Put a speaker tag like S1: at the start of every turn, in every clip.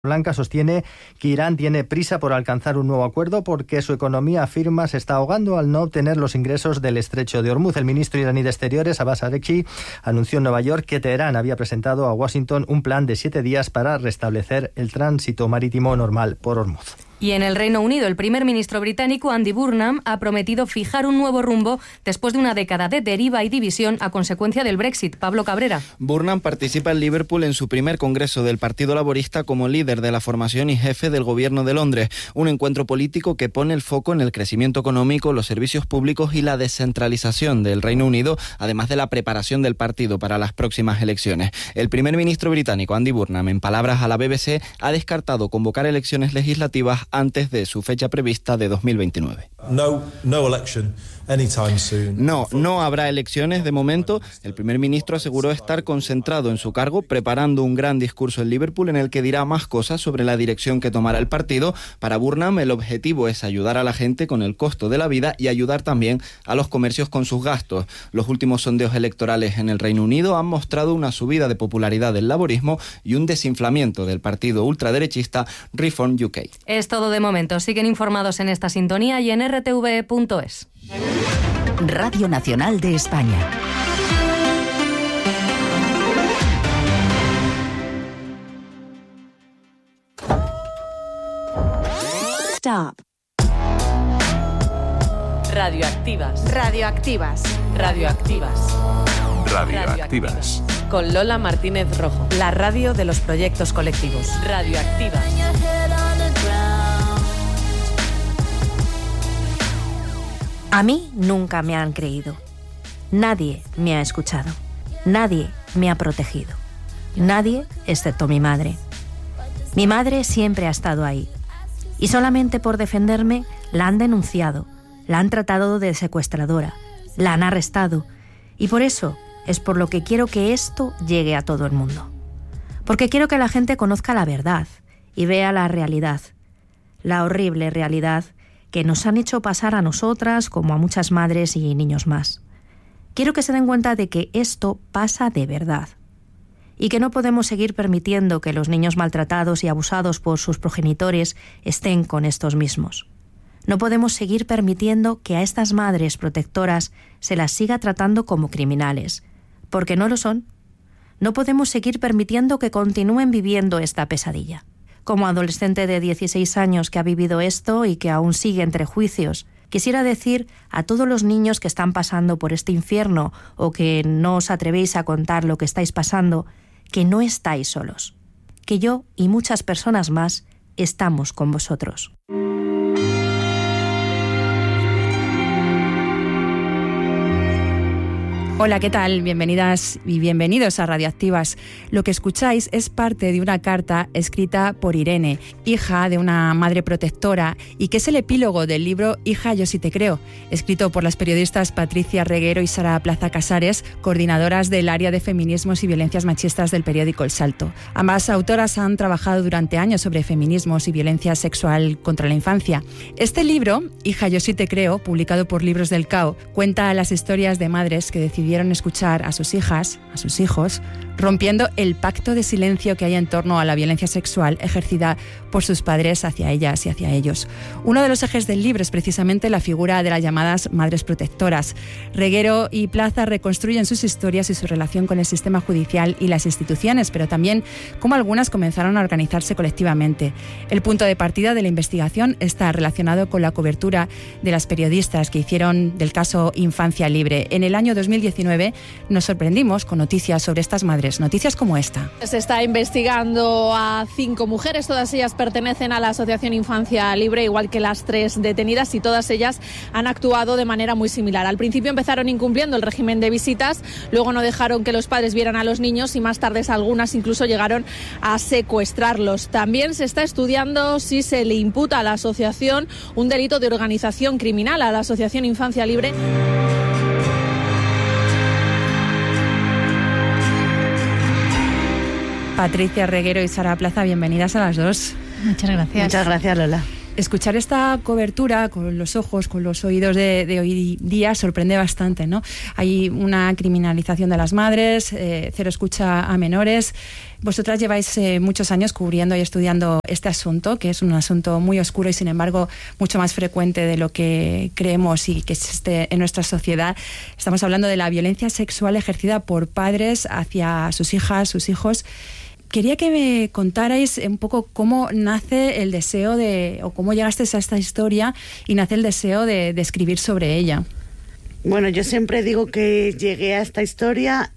S1: Blanca sostiene que Irán tiene prisa por alcanzar un nuevo acuerdo porque su economía, afirma, se está ahogando al no obtener los ingresos del estrecho de Hormuz. El ministro iraní de Exteriores, Abbas Araghchi, anunció en Nueva York que Teherán había presentado a Washington un plan de 7 días para restablecer el tránsito marítimo normal por Hormuz.
S2: Y en el Reino Unido, el primer ministro británico Andy Burnham ha prometido fijar un nuevo rumbo después de una década de deriva y división a consecuencia del Brexit. Pablo Cabrera.
S3: Burnham participa en Liverpool en su primer congreso del Partido Laborista como líder de la formación y jefe del gobierno de Londres. Un encuentro político que pone el foco en el crecimiento económico, los servicios públicos y la descentralización del Reino Unido, además de la preparación del partido para las próximas elecciones. El primer ministro británico Andy Burnham, en palabras a la BBC, ha descartado convocar elecciones legislativas antes de su fecha prevista de 2029. No habrá elecciones de momento. El primer ministro aseguró estar concentrado en su cargo, preparando un gran discurso en Liverpool en el que dirá más cosas sobre la dirección que tomará el partido. Para Burnham, el objetivo es ayudar a la gente con el costo de la vida y ayudar también a los comercios con sus gastos. Los últimos sondeos electorales en el Reino Unido han mostrado una subida de popularidad del laborismo y un desinflamiento del partido ultraderechista Reform UK.
S2: Es todo de momento. Siguen informados en esta sintonía y en rtve.es.
S4: Radio Nacional de España.
S5: Stop.
S6: Radioactivas.
S5: Radioactivas.
S6: Radioactivas.
S7: Radioactivas.
S6: Con Lola Martínez Rojo.
S5: La radio de los proyectos colectivos.
S6: Radioactivas.
S8: A mí nunca me han creído. Nadie me ha escuchado. Nadie me ha protegido. Nadie excepto mi madre. Mi madre siempre ha estado ahí. Y solamente por defenderme la han denunciado, la han tratado de secuestradora, la han arrestado. Y por eso es por lo que quiero que esto llegue a todo el mundo. Porque quiero que la gente conozca la verdad y vea la realidad. La horrible realidad que nos han hecho pasar a nosotras como a muchas madres y niños más. Quiero que se den cuenta de que esto pasa de verdad y que no podemos seguir permitiendo que los niños maltratados y abusados por sus progenitores estén con estos mismos. No podemos seguir permitiendo que a estas madres protectoras se las siga tratando como criminales, porque no lo son. No podemos seguir permitiendo que continúen viviendo esta pesadilla. Como adolescente de 16 años que ha vivido esto y que aún sigue entre juicios, quisiera decir a todos los niños que están pasando por este infierno o que no os atrevéis a contar lo que estáis pasando, que no estáis solos, que yo y muchas personas más estamos con vosotros.
S9: Hola, ¿qué tal? Bienvenidas y bienvenidos a Radioactivas. Lo que escucháis es parte de una carta escrita por Irene, hija de una madre protectora, y que es el epílogo del libro Hija, yo sí te creo, escrito por las periodistas Patricia Reguero y Sara Plaza Casares, coordinadoras del área de feminismos y violencias machistas del periódico El Salto. Ambas autoras han trabajado durante años sobre feminismos y violencia sexual contra la infancia. Este libro, Hija, yo sí te creo, publicado por Libros del Cao, cuenta las historias de madres que decidieron escuchar a sus hijas, a sus hijos, rompiendo el pacto de silencio que hay en torno a la violencia sexual ejercida por sus padres hacia ellas y hacia ellos. Uno de los ejes del libro es precisamente la figura de las llamadas madres protectoras. Reguero y Plaza reconstruyen sus historias y su relación con el sistema judicial y las instituciones, pero también cómo algunas comenzaron a organizarse colectivamente. El punto de partida de la investigación está relacionado con la cobertura de las periodistas que hicieron del caso Infancia Libre. En el año 2019 nos sorprendimos con noticias sobre estas madres, noticias como esta.
S10: Se está investigando a 5 mujeres, todas ellas pertenecen a la Asociación Infancia Libre, igual que las 3 detenidas, y todas ellas han actuado de manera muy similar. Al principio empezaron incumpliendo el régimen de visitas, luego no dejaron que los padres vieran a los niños y más tarde algunas incluso llegaron a secuestrarlos. También se está estudiando si se le imputa a la asociación un delito de organización criminal, a la Asociación Infancia Libre.
S9: Patricia Reguero y Sara Plaza, bienvenidas a las dos.
S11: Muchas gracias.
S8: Muchas gracias, Lola.
S9: Escuchar esta cobertura con los ojos, con los oídos de hoy día sorprende bastante, ¿no? Hay una criminalización de las madres, cero escucha a menores. Vosotras lleváis muchos años cubriendo y estudiando este asunto, que es un asunto muy oscuro y sin embargo mucho más frecuente de lo que creemos y que existe en nuestra sociedad. Estamos hablando de la violencia sexual ejercida por padres hacia sus hijas, sus hijos. Quería que me contarais un poco cómo nace el deseo o cómo llegasteis a esta historia y nace el deseo de escribir sobre ella.
S11: Bueno, yo siempre digo que llegué a esta historia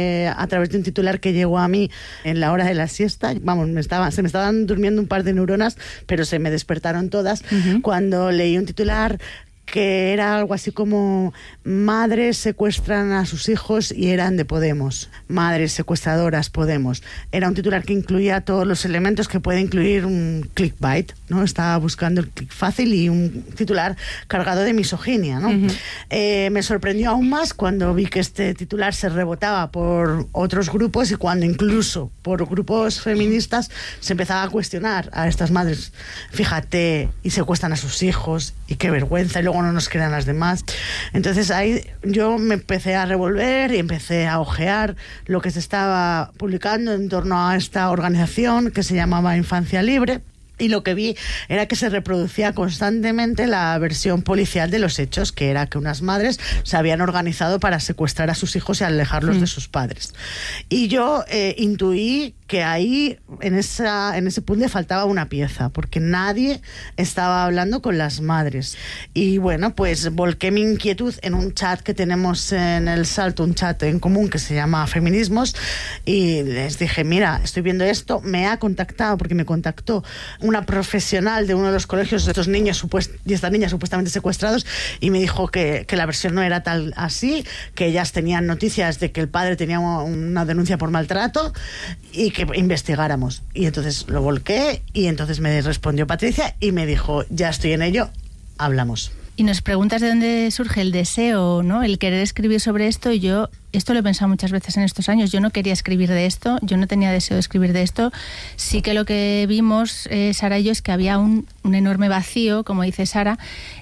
S11: a través de un titular que llegó a mí en la hora de la siesta. Vamos, se me estaban durmiendo un par de neuronas, pero se me despertaron todas cuando leí un titular que era algo así como: madres secuestran a sus hijos y eran de Podemos. Madres secuestradoras Podemos. Era un titular que incluía todos los elementos que puede incluir un clickbait, ¿no? Estaba buscando el click fácil y un titular cargado de misoginia, ¿no? Me sorprendió aún más cuando vi que este titular se rebotaba por otros grupos y cuando incluso por grupos feministas se empezaba a cuestionar a estas madres. Fíjate, y secuestran a sus hijos, y qué vergüenza, y luego no nos crean las demás. Entonces ahí yo me empecé a revolver y empecé a ojear lo que se estaba publicando en torno a esta organización que se llamaba Infancia Libre. Y lo que vi era que se reproducía constantemente la versión policial de los hechos, que era que unas madres se habían organizado para secuestrar a sus hijos y alejarlos de sus padres. Y yo intuí que ahí, en ese puzzle, faltaba una pieza, porque nadie estaba hablando con las madres. Y bueno, pues volqué mi inquietud en un chat que tenemos en El Salto, un chat en común que se llama Feminismos, y les dije: mira, estoy viendo esto, me ha contactado, porque me contactó una profesional de uno de los colegios de estos niños y estas niñas supuestamente secuestrados, y me dijo que la versión no era tal así, que ellas tenían noticias de que el padre tenía una denuncia por maltrato y que investigáramos. Y entonces lo volqué y entonces me respondió Patricia y me dijo: ya estoy en ello, hablamos.
S12: Y nos preguntas de dónde surge el deseo, ¿no? El querer escribir sobre esto. Y yo esto lo he pensado muchas veces en estos años. Yo no quería escribir de esto, yo no tenía deseo de escribir de esto. Sí que lo que vimos, Sara y yo, es que había un enorme vacío, como dice Sara,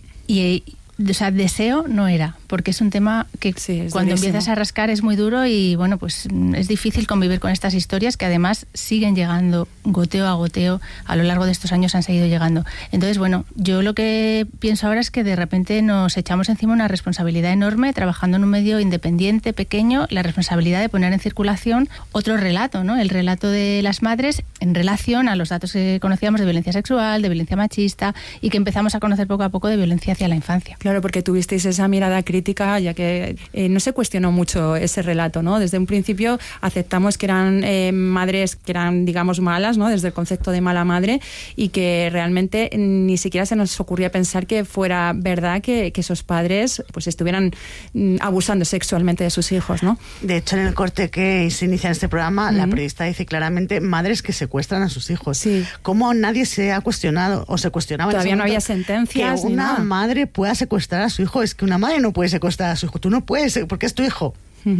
S12: y o sea, deseo no era, porque es un tema que cuando empiezas a rascar es muy duro y bueno, pues es difícil convivir con estas historias que además siguen llegando goteo a goteo, a lo largo de estos años han seguido llegando. Entonces, bueno, yo lo que pienso ahora es que de repente nos echamos encima una responsabilidad enorme, trabajando en un medio independiente, pequeño, la responsabilidad de poner en circulación otro relato, ¿no? El relato de las madres en relación a los datos que conocíamos de violencia sexual, de violencia machista y que empezamos a conocer poco a poco de violencia hacia la infancia.
S9: Claro, porque tuvisteis esa mirada crítica, ya que no se cuestionó mucho ese relato, ¿no? Desde un principio aceptamos que eran madres que eran, digamos, malas, ¿no? Desde el concepto de mala madre, y que realmente ni siquiera se nos ocurría pensar que fuera verdad que esos padres pues estuvieran abusando sexualmente de sus hijos, ¿no?
S11: De hecho, en el corte que se inicia en este programa, la periodista dice claramente: madres que secuestran a sus hijos. Sí. ¿Cómo nadie se ha cuestionado o se cuestionaba?
S9: Todavía no había sentencias
S11: que una madre pueda secuestrar a su hijo. Es que una madre no puede secuestrar a su hijo. Tú no puedes, porque es tu hijo.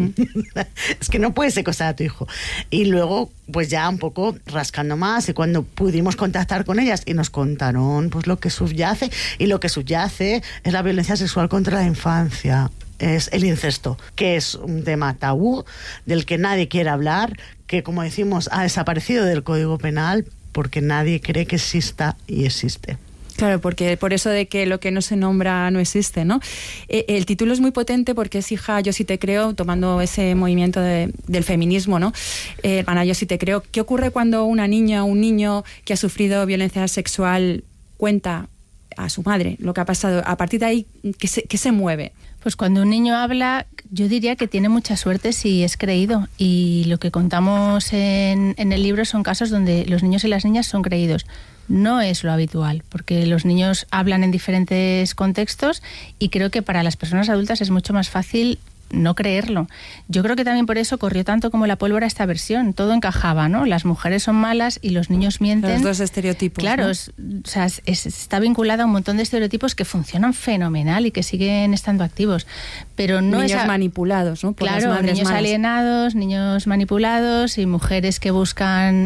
S11: Es que no puedes secuestrar a tu hijo. Y luego, pues ya un poco rascando más, y cuando pudimos contactar con ellas y nos contaron pues lo que subyace, y lo que subyace es la violencia sexual contra la infancia, es el incesto, que es un tema tabú del que nadie quiere hablar, que, como decimos, ha desaparecido del Código Penal porque nadie cree que exista, y existe.
S9: Claro, porque por eso de que lo que no se nombra no existe, ¿no? El título es muy potente porque es Hija, yo sí te creo, tomando ese movimiento del feminismo, ¿no? Ana, yo sí te creo. ¿Qué ocurre cuando una niña o un niño que ha sufrido violencia sexual cuenta a su madre lo que ha pasado? A partir de ahí, ¿qué se mueve?
S12: Pues cuando un niño habla, yo diría que tiene mucha suerte si es creído. Y lo que contamos en el libro son casos donde los niños y las niñas son creídos. No es lo habitual, porque los niños hablan en diferentes contextos y creo que para las personas adultas es mucho más fácil no creerlo. Yo creo que también por eso corrió tanto como la pólvora esta versión. Todo encajaba, ¿no? Las mujeres son malas y los niños mienten.
S9: Los dos estereotipos.
S12: Claro,
S9: ¿no?
S12: o sea, está vinculada a un montón de estereotipos que funcionan fenomenal y que siguen estando activos. Pero no
S9: niños manipulados, ¿no? Por
S12: claro,
S9: las madres
S12: niños
S9: malas.
S12: alienados, niños manipulados y mujeres que buscan,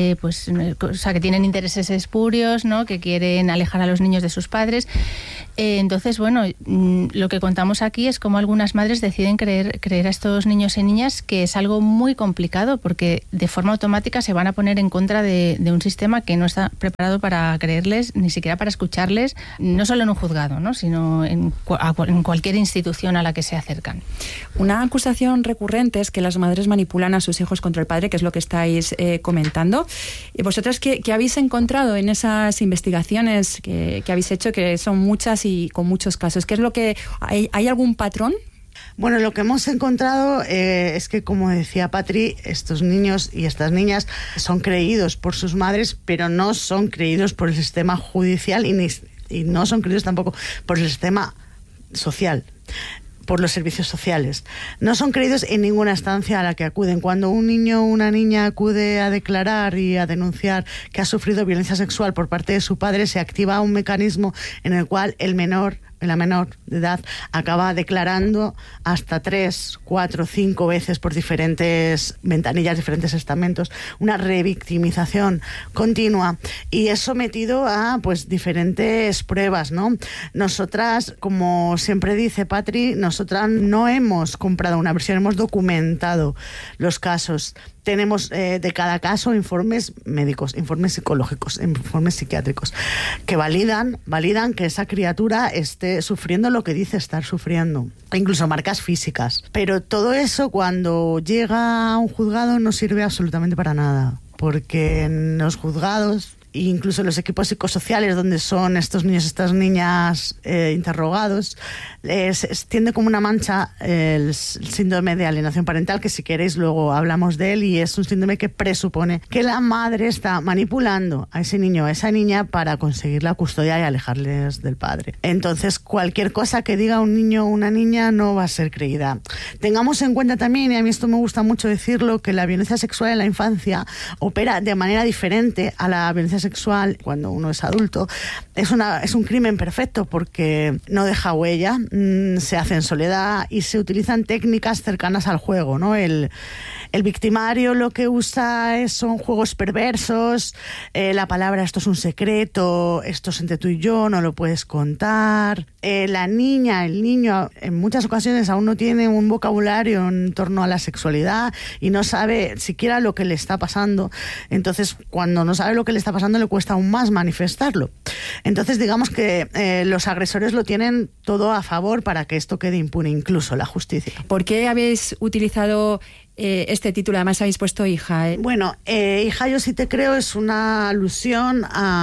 S12: o sea, que tienen intereses espurios, ¿no? Que quieren alejar a los niños de sus padres. Entonces, bueno, lo que contamos aquí es cómo algunas madres deciden creer a estos niños y niñas, que es algo muy complicado porque de forma automática se van a poner en contra de un sistema que no está preparado para creerles, ni siquiera para escucharles, no solo en un juzgado, ¿no? Sino en cualquier institución a la que se acercan.
S9: Una acusación recurrente es que las madres manipulan a sus hijos contra el padre, que es lo que estáis comentando. ¿Vosotras qué habéis encontrado en esas investigaciones que habéis hecho, que son muchas y con muchos casos? ¿Qué es lo que hay algún patrón?
S11: Bueno, lo que hemos encontrado es que, como decía Patri, estos niños y estas niñas son creídos por sus madres, pero no son creídos por el sistema judicial y no son creídos tampoco por el sistema social, por los servicios sociales. No son creídos en ninguna instancia a la que acuden. Cuando un niño o una niña acude a declarar y a denunciar que ha sufrido violencia sexual por parte de su padre, se activa un mecanismo en el cual la menor de edad acaba declarando hasta 3, 4, 5 veces por diferentes ventanillas, diferentes estamentos, una revictimización continua, y es sometido a pues diferentes pruebas, ¿no? Nosotras, como siempre dice Patri, nosotras no hemos comprado una versión, hemos documentado los casos. Tenemos de cada caso informes médicos, informes psicológicos, informes psiquiátricos, que validan que esa criatura esté sufriendo lo que dice estar sufriendo, e incluso marcas físicas. Pero todo eso, cuando llega a un juzgado, no sirve absolutamente para nada, porque en los juzgados, incluso en los equipos psicosociales donde son estos niños, estas niñas interrogados, se extiende como una mancha el síndrome de alienación parental, que si queréis luego hablamos de él, y es un síndrome que presupone que la madre está manipulando a ese niño o a esa niña para conseguir la custodia y alejarles del padre. Entonces, cualquier cosa que diga un niño o una niña no va a ser creída. Tengamos en cuenta también, y a mí esto me gusta mucho decirlo, que la violencia sexual en la infancia opera de manera diferente a la violencia sexual cuando uno es adulto. Es un crimen perfecto porque no deja huella, se hace en soledad y se utilizan técnicas cercanas al juego, ¿no? El victimario lo que usa son juegos perversos, la palabra esto es un secreto, esto es entre tú y yo, no lo puedes contar. La niña, el niño, en muchas ocasiones aún no tiene un vocabulario en torno a la sexualidad y no sabe siquiera lo que le está pasando. Entonces, cuando no sabe lo que le está pasando, le cuesta aún más manifestarlo. Entonces, digamos que los agresores lo tienen todo a favor para que esto quede impune, incluso la justicia.
S9: ¿Por qué habéis utilizado este título? Además habéis puesto hija.
S11: Bueno, hija, yo sí te creo es una alusión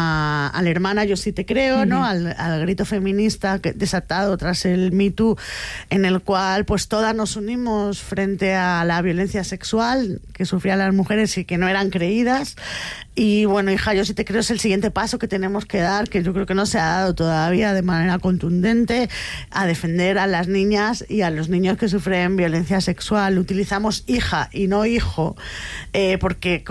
S11: a la hermana Yo sí te creo, ¿no? Al grito feminista desatado tras el Me Too, en el cual pues todas nos unimos frente a la violencia sexual que sufrían las mujeres y que no eran creídas. Y bueno, hija, yo sí te creo es el siguiente paso que tenemos que dar, que yo creo que no se ha dado todavía de manera contundente, a defender a las niñas y a los niños que sufren violencia sexual. Utilizamos hija y no hijo porque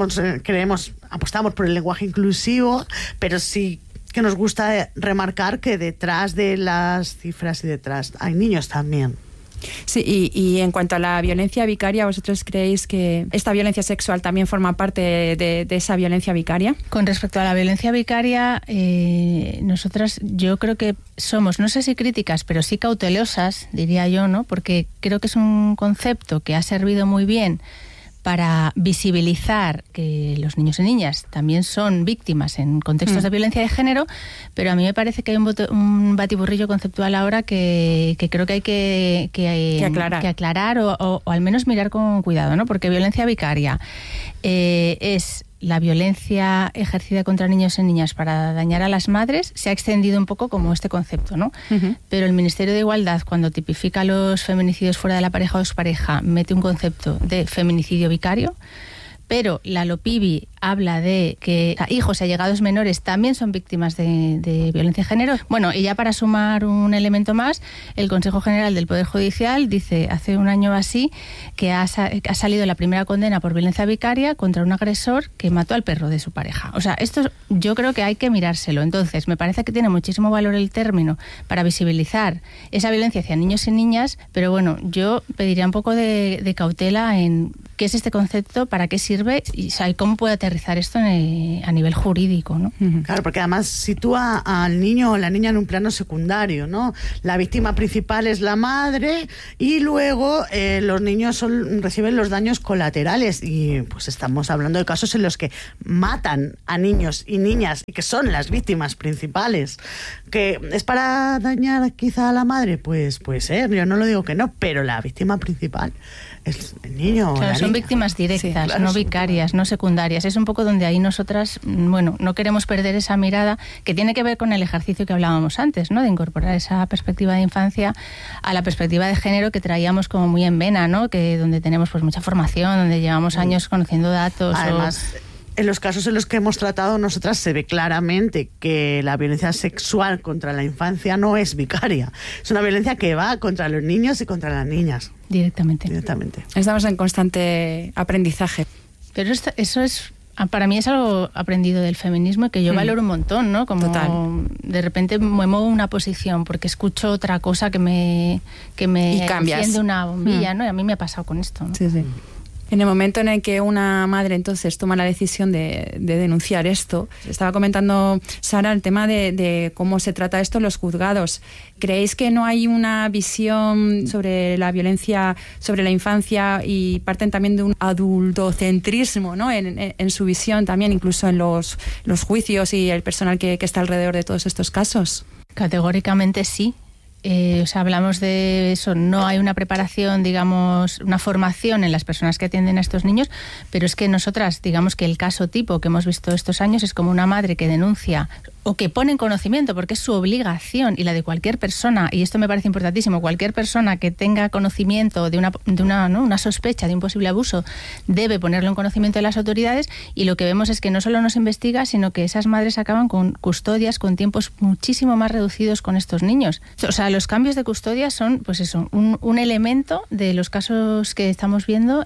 S11: apostamos por el lenguaje inclusivo, pero sí que nos gusta remarcar que detrás de las cifras y detrás hay niños también.
S9: Sí, y en cuanto a la violencia vicaria, ¿vosotros creéis que esta violencia sexual también forma parte de esa violencia vicaria?
S12: Con respecto a la violencia vicaria, nosotras yo creo que somos, no sé si críticas, pero sí cautelosas, diría yo, ¿no? Porque creo que es un concepto que ha servido muy bien para visibilizar que los niños y niñas también son víctimas en contextos de violencia de género, pero a mí me parece que hay un batiburrillo conceptual ahora que creo que hay que aclarar o al menos mirar con cuidado, ¿no? Porque violencia vicaria es la violencia ejercida contra niños y niñas para dañar a las madres. Se ha extendido un poco como este concepto, ¿no? Pero el Ministerio de Igualdad, cuando tipifica los feminicidios fuera de la pareja o expareja, mete un concepto de feminicidio vicario, pero la LOPIVI habla de que hijos y allegados menores también son víctimas de violencia de género. Bueno, y ya para sumar un elemento más, el Consejo General del Poder Judicial dice hace un año así que ha salido la primera condena por violencia vicaria contra un agresor que mató al perro de su pareja. O sea, esto yo creo que hay que mirárselo. Entonces, me parece que tiene muchísimo valor el término para visibilizar esa violencia hacia niños y niñas, pero bueno, yo pediría un poco de cautela en qué es este concepto, para qué sirve y cómo puede aterrizar esto a nivel jurídico, ¿no?
S11: Claro, porque además sitúa al niño o la niña en un plano secundario, ¿no? La víctima principal es la madre y luego los niños reciben los daños colaterales, y pues estamos hablando de casos en los que matan a niños y niñas y que son las víctimas principales. ¿Que es para dañar quizá a la madre? Pues puede ser, yo no lo digo que no, pero la víctima principal es el niño.
S12: Claro, son víctimas directas, sí, claro, no vicarias, no secundarias. Es un poco donde ahí nosotras, bueno, no queremos perder esa mirada que tiene que ver con el ejercicio que hablábamos antes, ¿no? De incorporar esa perspectiva de infancia a la perspectiva de género que traíamos como muy en vena, ¿no? Que donde tenemos pues mucha formación, donde llevamos años conociendo datos.
S11: Además, en los casos en los que hemos tratado nosotras se ve claramente que la violencia sexual contra la infancia no es vicaria. Es una violencia que va contra los niños y contra las niñas.
S12: Directamente.
S9: Estamos en constante aprendizaje.
S12: Pero eso es, para mí es algo aprendido del feminismo y que yo valoro un montón, ¿no? Como
S9: total.
S12: De repente me muevo una posición porque escucho otra cosa que me enciende una bombilla, ¿no? Y a mí me ha pasado con esto, ¿no?
S9: Sí, sí. En el momento en el que una madre entonces toma la decisión de denunciar esto, estaba comentando Sara el tema de cómo se trata esto en los juzgados. ¿Creéis que no hay una visión sobre la violencia sobre la infancia y parten también de un adultocentrismo, ¿no? en su visión también, incluso en los juicios y el personal que está alrededor de todos estos casos?
S12: Categóricamente sí. O sea, hablamos de eso, no hay una preparación, digamos, una formación en las personas que atienden a estos niños, pero es que nosotras, digamos que el caso tipo que hemos visto estos años es como una madre que denuncia o que pone en conocimiento, porque es su obligación y la de cualquier persona, y esto me parece importantísimo, cualquier persona que tenga conocimiento de una sospecha de un posible abuso debe ponerlo en conocimiento de las autoridades, y lo que vemos es que no solo no se investiga, sino que esas madres acaban con custodias con tiempos muchísimo más reducidos con estos niños. O sea, los cambios de custodia son, pues eso, un elemento de los casos que estamos viendo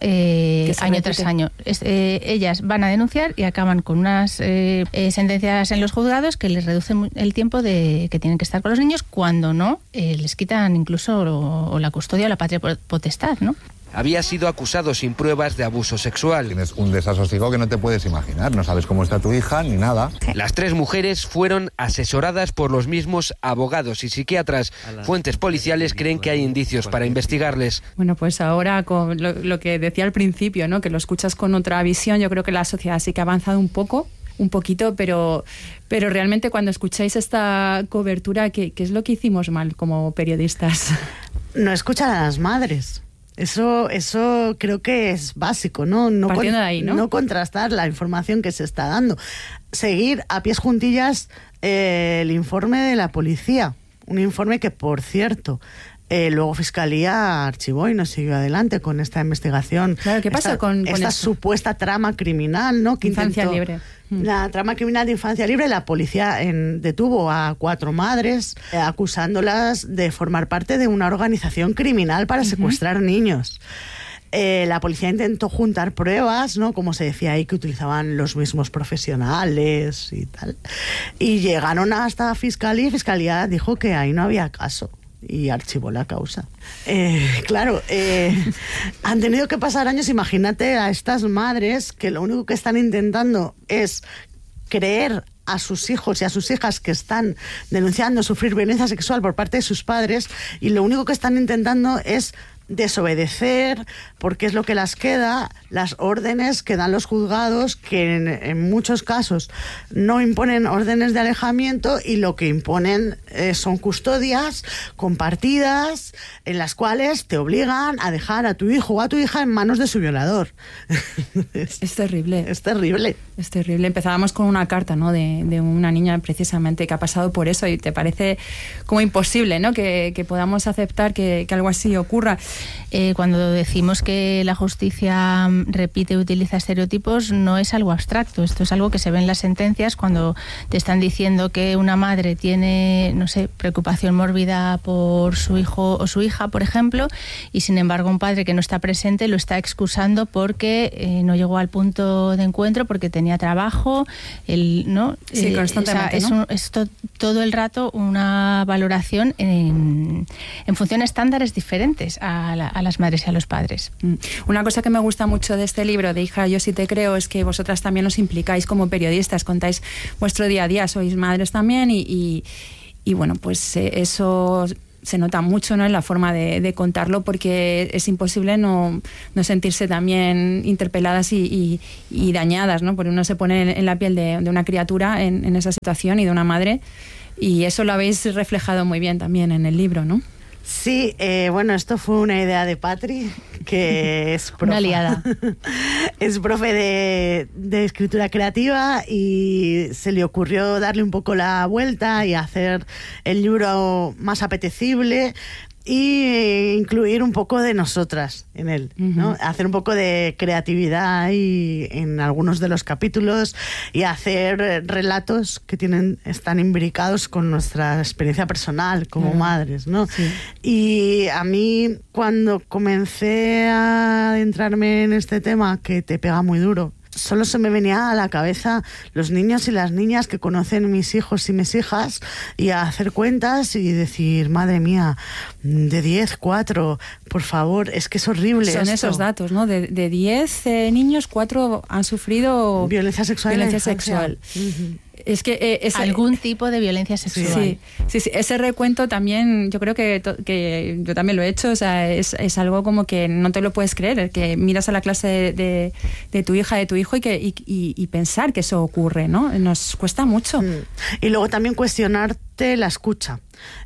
S12: año tras año. Ellas van a denunciar y acaban con unas sentencias en los juzgados que les reducen el tiempo que tienen que estar con los niños, cuando no, les quitan incluso o la custodia o la patria potestad, ¿no?
S13: Había sido acusado sin pruebas de abuso sexual.
S14: Tienes un desasosiego que no te puedes imaginar, no sabes cómo está tu hija ni nada.
S13: Las 3 mujeres fueron asesoradas por los mismos abogados y psiquiatras. Fuentes policiales creen que hay indicios para investigarles.
S9: Bueno, pues ahora con lo que decía al principio, ¿no? Que lo escuchas con otra visión, yo creo que la sociedad sí que ha avanzado un poquito, pero realmente cuando escucháis esta cobertura, ¿qué es lo que hicimos mal como periodistas?
S11: No escuchar a las madres. Eso creo que es básico, ¿no?
S9: Partiendo de ahí, ¿no?
S11: No contrastar la información que se está dando. Seguir a pies juntillas el informe de la policía. Un informe que, por cierto, luego Fiscalía archivó y no siguió adelante con esta investigación.
S9: Claro, ¿qué pasa con
S11: esta supuesta trama criminal, ¿no? Que
S9: Infancia libre.
S11: La trama criminal de Infancia Libre, la policía detuvo a 4 madres acusándolas de formar parte de una organización criminal para secuestrar niños. La policía intentó juntar pruebas, ¿no? Como se decía ahí, que utilizaban los mismos profesionales y tal. Y llegaron hasta Fiscalía y Fiscalía dijo que ahí no había caso y archivó la causa. Claro, han tenido que pasar años. Imagínate a estas madres que lo único que están intentando es creer a sus hijos y a sus hijas que están denunciando sufrir violencia sexual por parte de sus padres, y lo único que están intentando es desobedecer, porque es lo que las queda, las órdenes que dan los juzgados, que en muchos casos no imponen órdenes de alejamiento, y lo que imponen son custodias compartidas en las cuales te obligan a dejar a tu hijo o a tu hija en manos de su violador.
S9: Es terrible.
S11: Es terrible.
S9: Es terrible. Empezábamos con una carta, ¿no? de una niña precisamente que ha pasado por eso, y te parece como imposible, ¿no? Que podamos aceptar que algo así ocurra.
S12: Cuando decimos que la justicia repite y utiliza estereotipos, no es algo abstracto. Esto es algo que se ve en las sentencias cuando te están diciendo que una madre tiene, no sé, preocupación mórbida por su hijo o su hija, por ejemplo, y sin embargo un padre que no está presente lo está excusando porque no llegó al punto de encuentro, porque tenía trabajo, ¿no?
S9: Sí, constantemente, ¿no?
S12: Es todo el rato una valoración en función a estándares diferentes a las madres y a los padres.
S9: Una cosa que me gusta mucho de este libro, de Hija, yo sí te creo, es que vosotras también os implicáis como periodistas, contáis vuestro día a día, sois madres también y bueno, pues eso se nota mucho, ¿no?, en la forma de contarlo, porque es imposible no sentirse también interpeladas y dañadas, ¿no? Porque uno se pone en la piel de una criatura en esa situación y de una madre, y eso lo habéis reflejado muy bien también en el libro, ¿no?
S11: Sí, bueno, esto fue una idea de Patri, que es profe,
S12: una aliada.
S11: Es profe de escritura creativa, y se le ocurrió darle un poco la vuelta y hacer el libro más apetecible y incluir un poco de nosotras en él, ¿no? Hacer un poco de creatividad en algunos de los capítulos, y hacer relatos que están imbricados con nuestra experiencia personal como madres, ¿no? Sí. Y a mí, cuando comencé a adentrarme en este tema, que te pega muy duro, solo se me venía a la cabeza los niños y las niñas que conocen mis hijos y mis hijas, y a hacer cuentas y decir, madre mía, de 10, 4, por favor, es que es horrible.
S9: Son esos datos, ¿no? De 10 niños, 4 han sufrido
S11: violencia sexual.
S9: Es que
S12: algún tipo de violencia sexual.
S9: Sí. Ese recuento también, yo creo que yo también lo he hecho. O sea, es algo como que no te lo puedes creer, que miras a la clase de tu hija, de tu hijo, y pensar que eso ocurre, ¿no? Nos cuesta mucho.
S11: Y luego también cuestionarte la escucha,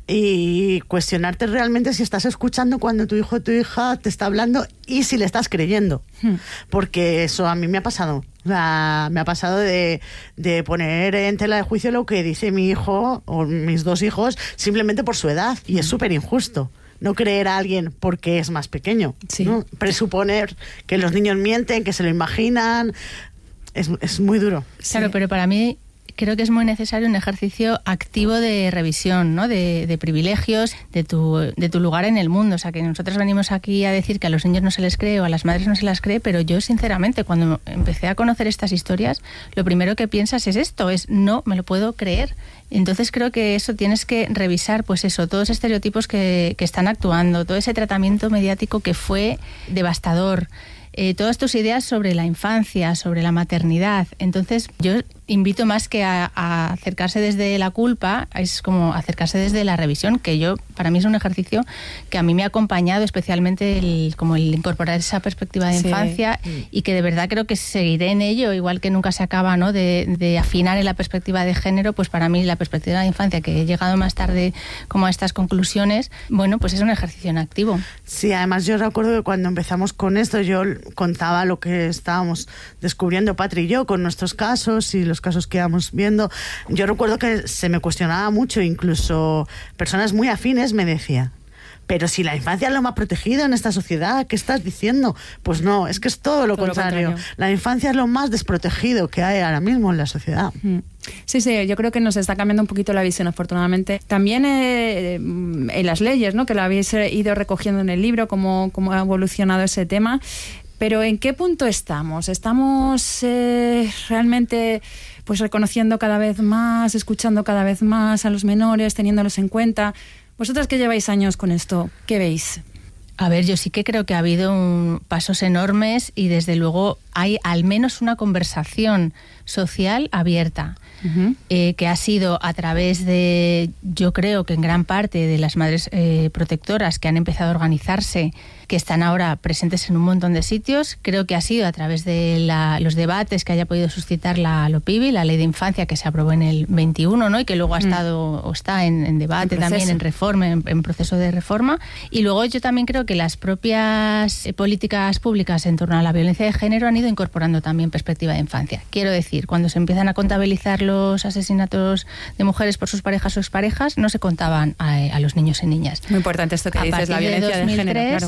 S11: y cuestionarte realmente si estás escuchando cuando tu hijo o tu hija te está hablando, y si le estás creyendo, porque eso a mí me ha pasado. O sea, me ha pasado de poner en tela de juicio lo que dice mi hijo o mis 2 hijos simplemente por su edad, y es súper injusto no creer a alguien porque es más pequeño, ¿no? Presuponer que los niños mienten, que se lo imaginan, es muy duro.
S12: Claro, pero para mí creo que es muy necesario un ejercicio activo de revisión, ¿no? De privilegios, de tu lugar en el mundo. O sea, que nosotros venimos aquí a decir que a los niños no se les cree o a las madres no se las cree, pero yo, sinceramente, cuando empecé a conocer estas historias, lo primero que piensas es esto, no me lo puedo creer. Entonces creo que eso tienes que revisar, pues eso, todos los estereotipos que están actuando, todo ese tratamiento mediático que fue devastador, todas tus ideas sobre la infancia, sobre la maternidad. Entonces yo invito más que a acercarse desde la culpa, es como acercarse desde la revisión, que para mí es un ejercicio que a mí me ha acompañado especialmente el incorporar esa perspectiva de infancia, y que de verdad creo que seguiré en ello, igual que nunca se acaba, ¿no?, de afinar en la perspectiva de género. Pues para mí la perspectiva de infancia, que he llegado más tarde como a estas conclusiones, bueno, pues es un ejercicio en activo.
S11: Sí, además yo recuerdo que cuando empezamos con esto, yo contaba lo que estábamos descubriendo Patri y yo con nuestros casos y los casos que íbamos viendo. Yo recuerdo que se me cuestionaba mucho, incluso personas muy afines me decían, pero si la infancia es lo más protegido en esta sociedad, ¿qué estás diciendo? Pues no, es que es todo lo contrario. La infancia es lo más desprotegido que hay ahora mismo en la sociedad.
S9: Sí, yo creo que nos está cambiando un poquito la visión, afortunadamente. También en las leyes, ¿no?, que lo habéis ido recogiendo en el libro, cómo ha evolucionado ese tema. Pero ¿en qué punto estamos? ¿Estamos realmente pues reconociendo cada vez más, escuchando cada vez más a los menores, teniéndolos en cuenta? Vosotras que lleváis años con esto, ¿qué veis?
S12: A ver, yo sí que creo que ha habido pasos enormes, y desde luego hay al menos una conversación social abierta, que ha sido a través de, yo creo que en gran parte, de las madres protectoras que han empezado a organizarse, que están ahora presentes en un montón de sitios. Creo que ha sido a través de los debates que haya podido suscitar la LOPIBI, la Ley de Infancia, que se aprobó en el 21, ¿no?, y que luego ha estado o está en debate también, en reforma, en proceso de reforma. Y luego yo también creo que las propias políticas públicas en torno a la violencia de género han ido incorporando también perspectiva de infancia. Quiero decir, cuando se empiezan a contabilizar los asesinatos de mujeres por sus parejas o exparejas, no se contaban a los niños y niñas.
S9: Muy importante esto que dices, la violencia de género, claro.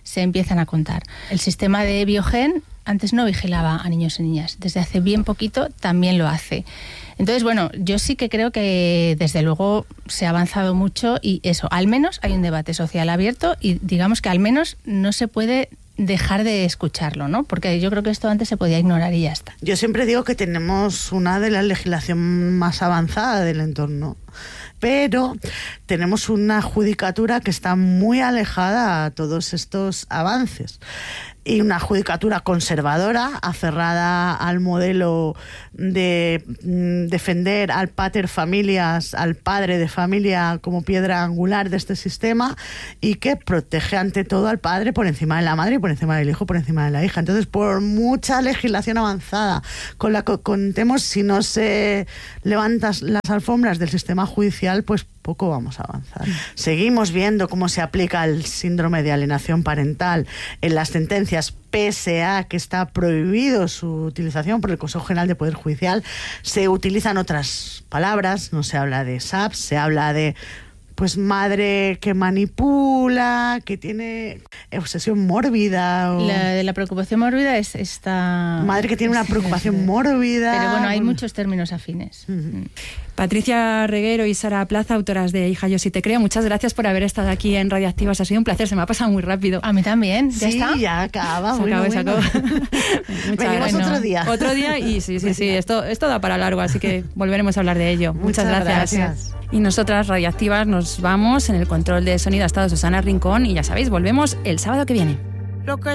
S12: se empiezan a contar. El sistema de Biogen antes no vigilaba a niños y niñas, desde hace bien poquito también lo hace. Entonces, bueno, yo sí que creo que desde luego se ha avanzado mucho y eso, al menos hay un debate social abierto y digamos que al menos no se puede dejar de escucharlo, ¿no? Porque yo creo que esto antes se podía ignorar y ya está.
S11: Yo siempre digo que tenemos una de la legislación más avanzada del entorno, pero tenemos una judicatura que está muy alejada a todos estos avances. Y una judicatura conservadora, aferrada al modelo de defender al pater familias, al padre de familia como piedra angular de este sistema, y que protege ante todo al padre por encima de la madre y por encima del hijo, por encima de la hija. Entonces, por mucha legislación avanzada con la que contemos, si no se levantan las alfombras del sistema judicial, pues poco vamos a avanzar. Seguimos viendo cómo se aplica el síndrome de alienación parental en las sentencias, pese a que está prohibido su utilización por el Consejo General de Poder Judicial. Se utilizan otras palabras, no se habla de SAPS, se habla de pues madre que manipula, que tiene obsesión mórbida. O...
S12: La de la preocupación mórbida es esta...
S11: Madre que tiene una preocupación mórbida.
S12: Pero bueno, hay muchos términos afines.
S9: Patricia Reguero y Sara Plaza, autoras de Hija, yo sí te creo. Muchas gracias por haber estado aquí en Radioactivas. Ha sido un placer, se me ha pasado muy rápido.
S12: A mí también. ¿Ya está?
S11: Ya acaba.
S9: Se acabó.
S11: Venimos otro día.
S9: Otro día y sí. Esto da para largo, así que volveremos a hablar de ello. Muchas gracias. Y nosotras, Radioactivas, nos vamos. En el control de sonido ha estado Susana Rincón y ya sabéis, volvemos el sábado que viene.